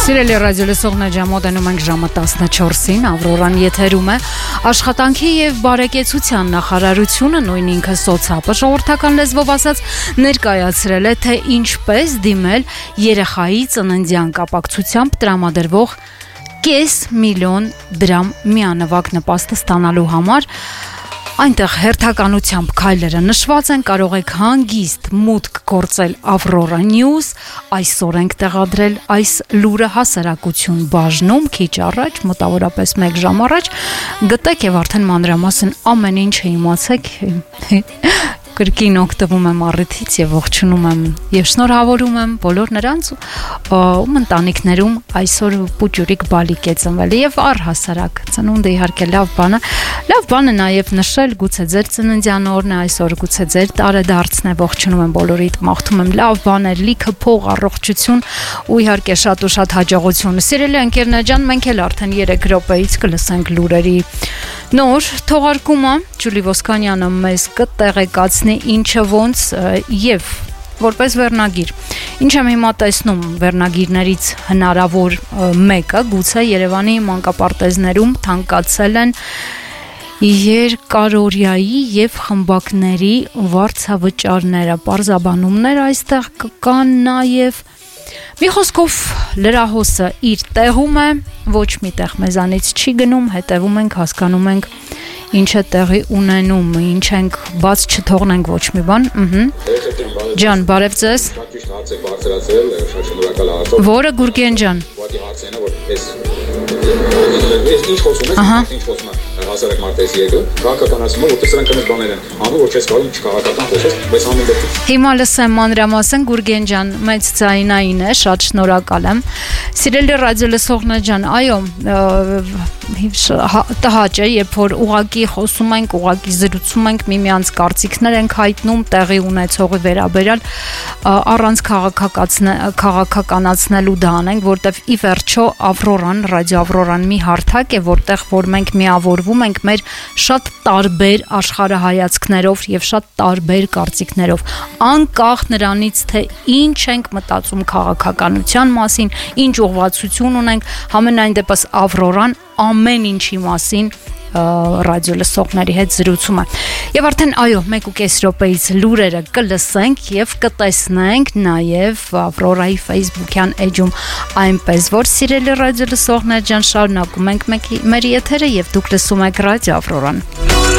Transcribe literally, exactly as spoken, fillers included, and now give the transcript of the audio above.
Սիրելի ռադիոլսողներ, ժամոտենում ենք ժամը տասնչորսին, Ավրորան եթերում է, աշխատանքի և բարեկեցության նախարարությունը, նույն ինքը սոցապը, ժողովրդական լեզվով ասած, ներկայացրել է, թե ինչպես դիմել երեխայի ծննդյան կապակցությամբ տրամադրվող կես միլիոն դրամ միանվագ նպաստը ստանալու համար։ Այնտեղ հերթականությամբ քայլերը նշված են, կարող եք հանգիստ մուտք գործել Aurora News, այսօր ենք տեղադրել այս լուրը հասարակություն բաժնում, քիչ առաջ, մոտավորապես մեկ ժամ առաջ, գտեք եւ արդեն մանրամասն ամեն ինչը իմացեք։ Կրկին օգտվում եմ առիթից եւ ողջունում եմ եւ շնորհավորում եմ բոլոր նրանց, ում ընտանիքներում այսօր պուճուրիկ բալիկ է ծնվել եւ առհասարակ ծնունդը իհարկե լավ բան է, լավ բան է նաեւ նշել, գուցե ձեր ծննդյան օրն է այսօր, գուցե ձեր տարեդարձն է, ողջունում եմ բոլորիդ, մաղթում եմ լավ բաներ, լիքը փող, առողջություն ու իհարկե շատ ու շատ հաջողություն։ Սիրելի ընկերներ ջան, մենք էլ արդեն երեք րոպեից կլսենք լուրերի նոր թողարկումը, Ջուլի Ոսկանյանը մեզ կտեղեկացնի ինչը ոնց եւ որպես վերնագիր։ Ինչ եմ հիմա տեսնում վերնագիրներից հնարավոր մեկը, գուցե Երևանի մանկապարտեզներում թանկացել են երկարօրյայի եւ խմբակների վարձավճարները, պարզաբանումներ այստեղ կան նաեւ։ Մի խոսքով լրահոսը իր տեղում է, ոչ մի տեղ մեզանից չի գնում, հետևում ենք, հասկանում ենք ինչ է տեղի ունենում, ինչ ենք բաց չթողնենք ոչ մի բան։ Ջան, բարև ձեզ։ Որը Գուրգեն ջան։ Ինչ խոսում ես, ինչ խոսում ես, հասարակ մարտեսի եկը, քաղաքականացումը, որտեղ սրանք ամեն բաներ են, անում որ չես կարող չքաղաքական խոսես, բայց ամեն դեպքում։ Հիմա լսեմ մանրամասն Գուրգեն ջան, մեծ ձայնային է, շատ շնորհակալ եմ։ Սիրելի ռադիոլսողներ ջան, այո, տհաճ է, երբ որ ուղակի խոսում ենք, ուղակի զրուցում ենք, միմյանց կարծիքներ ենք հայտնում, տեղի ունեցողի վերաբերյալ առանց քաղաքականացնելու դա անենք, որտեվ ի վերջո Ավրորան, ռադիո Ավրորան մի հարթակ է, որտեղ որ մենք միավորվում ենք մեր շատ տարբեր աշխարհայացքներով եւ շատ տարբեր կարծիքներով, անկախ նրանից թե ինչ ենք մտածում քաղաքականության մասին, ինչ ուղղվածություն ունենք, համենայն դեպս Ավրորան ամեն ինչի մասին ռադիոլսողների հետ զրուցում է։ Եվ արդեն այո, մեկ ու կես րոպեից լուրերը կլսենք եւ կտեսնենք նաեւ Ավրորայի Facebook-յան էջում, այնպես որ սիրելի ռադիոլսողներ ջան, շարունակում ենք մեր եթերը եւ դուք լսում եք ռադիո Ավրորան։